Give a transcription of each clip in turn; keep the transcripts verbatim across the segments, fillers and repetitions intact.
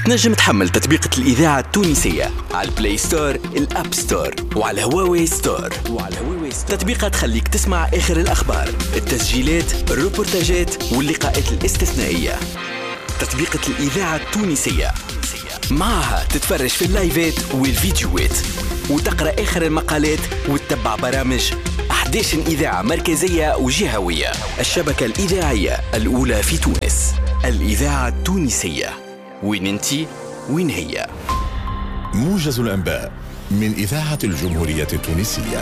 تنجم تحمل تطبيقة الإذاعة التونسية على البلاي ستور، الأب ستور، وعلى هواوي ستور. وعلى هواوي ستور تطبيقة تخليك تسمع آخر الأخبار، التسجيلات، الروبورتاجات واللقاءات الاستثنائية. تطبيقة الإذاعة التونسية معها تتفرج في اللايفات والفيديوهات وتقرأ آخر المقالات وتتبع برامج أحد عشر إذاعة مركزية وجهوية. الشبكة الإذاعية الأولى في تونس، الإذاعة التونسية. وين انتي؟ وين هي؟ موجز الأنباء من إذاعة الجمهورية التونسية.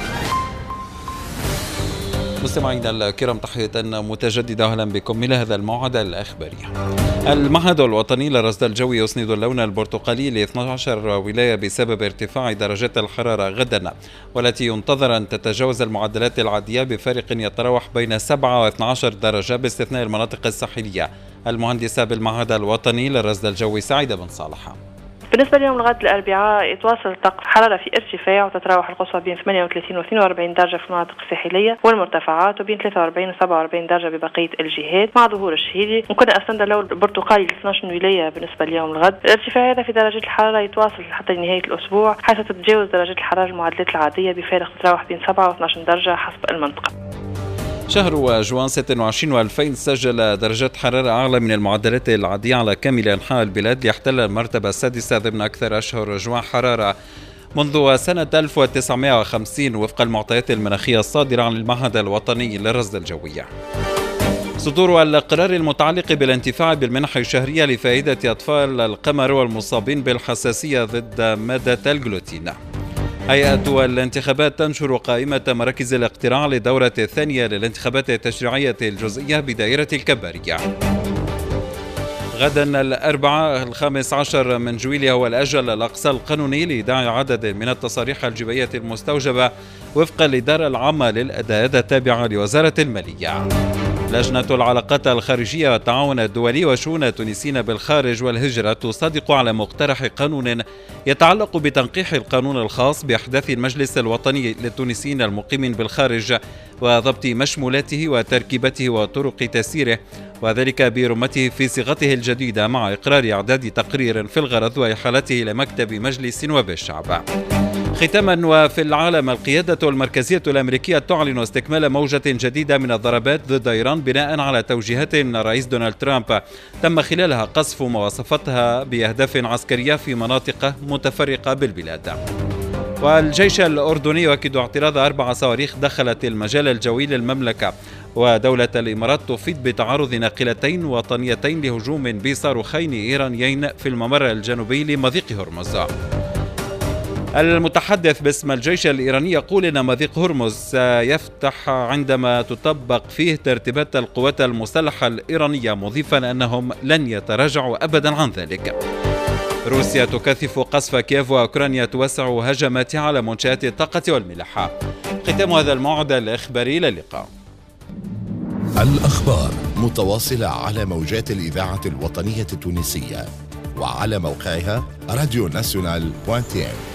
مستمعينا الكرام، تحية متجددة، أهلا بكم إلى هذا الموعد الإخباري. المعهد الوطني للرصد الجوي يسند اللون البرتقالي ل اثنتي عشرة ولاية بسبب ارتفاع درجات الحرارة غدا، والتي ينتظر أن تتجاوز المعدلات العادية بفارق يتراوح بين سبعة واثنتي عشرة درجة باستثناء المناطق الساحلية. المهندسة بالمعهد الوطني للرصد الجوي سعيدة بن صالح. بالنسبة ليوم لغاية الأربعاء يتواصل الطقس حرارة في ارتفاع، وتتراوح القصوى بين ثمانية وثلاثين و اثنين وأربعين درجة في المناطق الساحلية والمرتفعات، وبين ثلاثة وأربعين و سبعة وأربعين درجة ببقية الجهات مع ظهور الشهيدي. وكنا أستند اللون البرتقالي ل اثنتي عشرة ولاية بالنسبة ليوم الغد. الارتفاع هذا في درجات الحرارة يتواصل حتى نهاية الأسبوع، حيث تتجاوز درجات الحرارة المعدلات العادية بفارق تتراوح بين سبعة و اثنتي عشرة درجة حسب المنطقة. شهر جوان ستة وعشرين وألفين سجل درجات حرارة أعلى من المعدلات العادية على كامل أنحاء البلاد، ليحتل المرتبة السادسة ضمن أكثر أشهر جوان حرارة منذ سنة ألف وتسعمائة وخمسين وفق المعطيات المناخية الصادرة عن المعهد الوطني للرصد الجوي. صدور القرار المتعلق بالانتفاع بالمنح الشهرية لفائدة أطفال القمر والمصابين بالحساسية ضد مادة الجلوتين. هيئة الانتخابات تنشر قائمة مراكز الاقتراع للدورة الثانية للانتخابات التشريعية الجزئية بدائرة الكبارية. غدا الأربعاء الخامس عشر من جويلية هو الأجل الأقصى القانوني لإيداع عدد من التصاريح الجبائية المستوجبة وفق الإدارة العامة للأداء التابعة لوزارة المالية. لجنة العلاقات الخارجية والتعاون الدولي وشؤون التونسيين بالخارج والهجرة تصادق على مقترح قانون يتعلق بتنقيح القانون الخاص بأحداث المجلس الوطني للتونسيين المقيمين بالخارج وضبط مشمولاته وتركيبته وطرق تسييره، وذلك برمته في صيغته الجديدة مع إقرار إعداد تقرير في الغرض وإحالته إلى مكتب مجلس نواب الشعب. ختاما، وفي العالم، القيادة المركزية الأمريكية تعلن استكمال موجة جديدة من الضربات ضد إيران بناء على توجيهات من الرئيس دونالد ترامب تم خلالها قصف ما وصفتها بأهداف عسكرية في مناطق متفرقة بالبلاد. والجيش الأردني يؤكد اعتراض أربع صواريخ دخلت المجال الجوي للمملكة. ودولة الإمارات تفيد بتعرض ناقلتين وطنيتين لهجوم بصاروخين إيرانيين في الممر الجنوبي لمضيق هرمز. المتحدث باسم الجيش الإيراني يقول إن مضيق هرمز سيفتح عندما تطبق فيه ترتيبات القوات المسلحة الإيرانية، مضيفا أنهم لن يتراجعوا أبدا عن ذلك. روسيا تكثف قصف كييف، وأوكرانيا توسع هجماتها على منشآت الطاقة والملاحة. ختام هذا الموعد الإخباري، إلى اللقاء. الأخبار متواصلة على موجات الإذاعة الوطنية التونسية وعلى موقعها راديو ناسيونال دوت تي ام.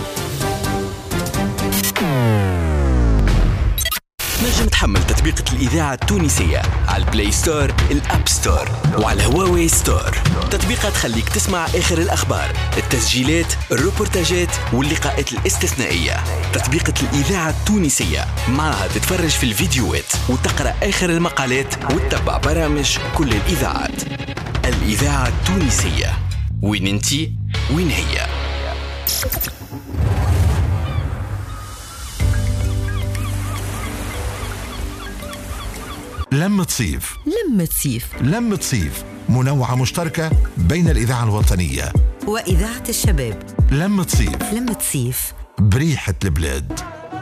نجم تحمل تطبيقة الإذاعة التونسية على البلاي ستور، الأب ستور، وعلى هواوي ستور. تطبيقة تخليك تسمع آخر الأخبار، التسجيلات، الروبورتاجات واللقاءات الاستثنائية. تطبيقة الإذاعة التونسية معها تتفرج في الفيديوهات وتقرأ آخر المقالات وتتبع برامج كل الإذاعات. الإذاعة التونسية، وين انتي؟ وين هي؟ لمة صيف لمة صيف لمة صيف منوعة مشتركة بين الإذاعة الوطنية وإذاعة الشباب. لمة صيف لمة صيف بريحة البلاد.